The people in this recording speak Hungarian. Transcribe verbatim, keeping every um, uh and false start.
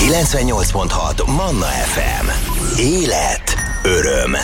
kilencvennyolc pont hat Manna ef em. Élet, öröm,